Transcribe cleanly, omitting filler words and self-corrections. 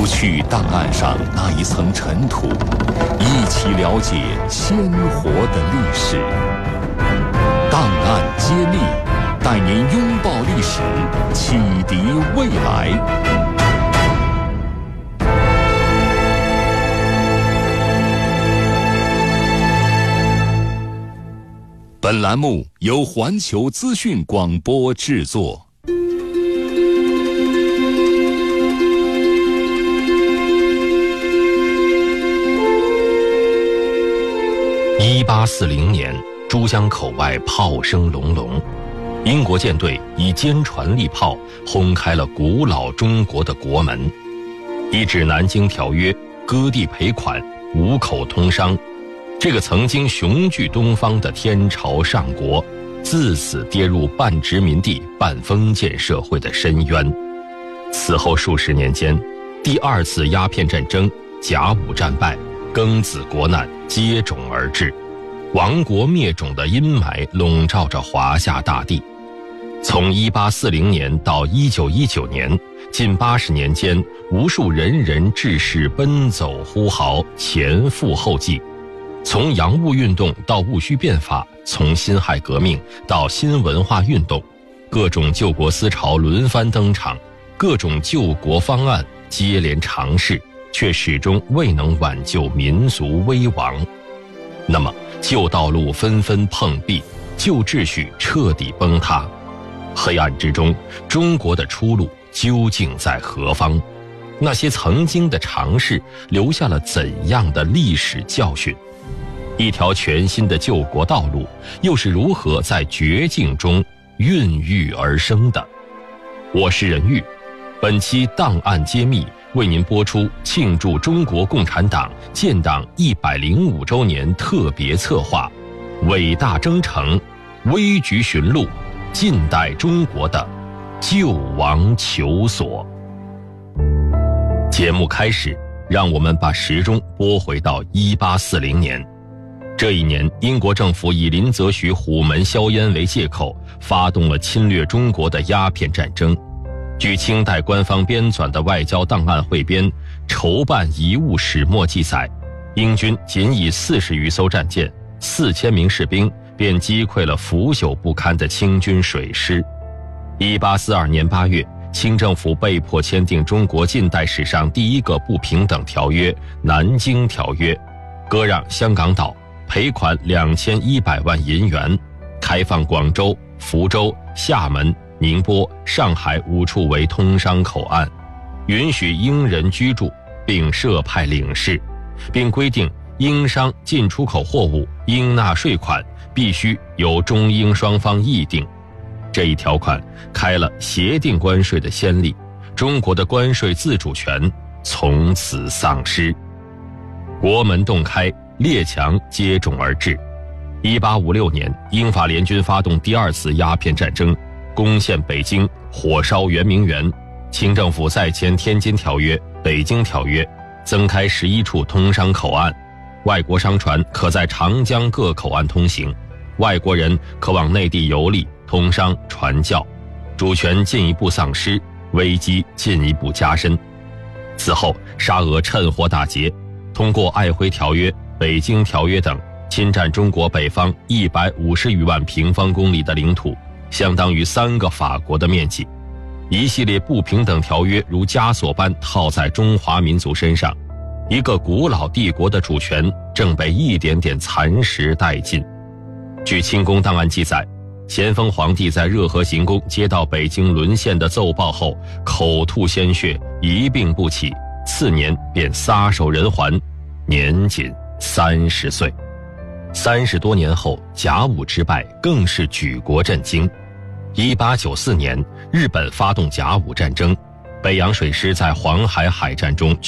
除去档案上那一层尘土，一起了解鲜活的历史。档案揭秘，带您拥抱历史，启迪未来。本栏目由环球资讯广播制作。 1840年，珠江口外炮声隆隆，英国舰队以坚船利炮轰开了古老中国的国门，一纸南京条约，割地赔款，五口通商。这个曾经雄踞东方的天朝上国，自此跌入半殖民地半封建社会的深渊。此后数十年间，第二次鸦片战争，甲午战败，庚子国难接踵而至，亡国灭种的阴霾笼罩着华夏大地。从1840年到1919年，近80年间，无数人人志士奔走呼号，前赴后继。从洋务运动到戊戌变法，从辛亥革命到新文化运动，各种救国思潮轮番登场，各种救国方案接连尝试，却始终未能挽救民族危亡。那么旧道路纷纷碰壁，旧秩序彻底崩塌，黑暗之中，中国的出路究竟在何方？那些曾经的尝试留下了怎样的历史教训？一条全新的救国道路又是如何在绝境中孕育而生的？我是任玉，本期档案揭秘为您播出庆祝中国共产党建党105周年特别策划《伟大征程，危局寻路，近代中国的救亡求索》。节目开始，让我们把时钟拨回到1840年。这一年，英国政府以林则徐虎门销烟为借口，发动了侵略中国的鸦片战争。据清代官方编纂的外交档案汇编《筹办遗物始末》记载，英军仅以40余艘战舰、4000名士兵，便击溃了腐朽不堪的清军水师。1842年8月，清政府被迫签订中国近代史上第一个不平等条约《南京条约》，割让香港岛，赔款2100万银元，开放广州、福州、厦门、宁波、上海5处为通商口岸，允许英人居住，并设派领事，并规定英商进出口货物应纳税款必须由中英双方议定。这一条款开了协定关税的先例，中国的关税自主权从此丧失。国门洞开，列强接踵而至。1856年，英法联军发动第二次鸦片战争，攻陷北京，火烧圆明园。清政府再签天津条约、北京条约，增开11处通商口岸，外国商船可在长江各口岸通行，外国人可往内地游历、通商、传教，主权进一步丧失，危机进一步加深。此后，沙俄趁火打劫，通过爱辉条约、北京条约等，侵占中国北方150余万平方公里的领土，相当于3个法国的面积。一系列不平等条约如枷锁般套在中华民族身上，一个古老帝国的主权正被一点点蚕食殆尽。据清宫档案记载，咸丰皇帝在热河行宫接到北京沦陷的奏报后，口吐鲜血，一病不起，次年便撒手人寰，年仅30岁。30多年后，甲午之败更是举国震惊。1894年，日本发动甲午战争，北洋水师在黄海海战中